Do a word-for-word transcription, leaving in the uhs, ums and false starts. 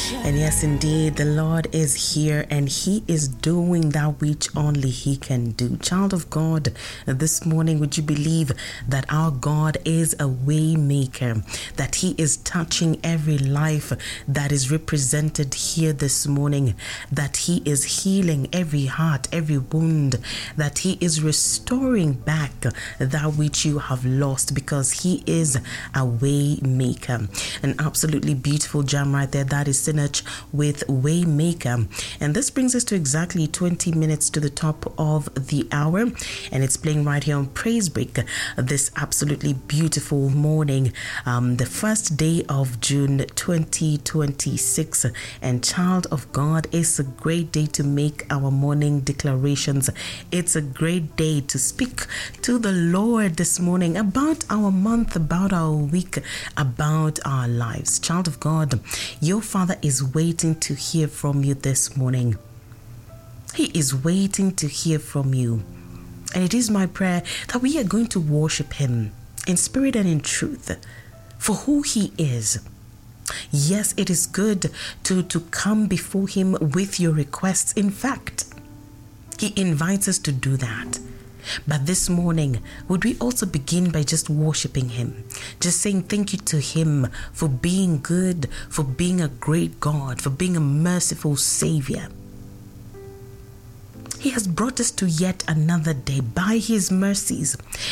And yes, indeed, the Lord is here and He is doing that which only He can do. Child of God, this morning, would you believe that our God is a way maker, that He is touching every life that is represented here this morning, that He is healing every heart, every wound, that He is restoring back that which you have lost, because He is a way maker. An absolutely beautiful jam right there. That is Sinach with Waymaker. And this brings us to exactly twenty minutes to the top of the hour. And it's playing right here on Praise Break this absolutely beautiful morning, um, the first day of June twenty twenty-six. And child of God, it's a great day to make our morning declarations. It's a great day to speak to the Lord this morning about our month, about our week, about our lives. Child of God, your Father is waiting to hear from you this morning. He is waiting to hear from you. And it is my prayer that we are going to worship Him in spirit and in truth for who He is. Yes, it is good to, to come before Him with your requests. In fact, He invites us to do that. But this morning, would we also begin by just worshiping Him, just saying thank you to Him for being good, for being a great God, for being a merciful Savior. He has brought us to yet another day by His mercies.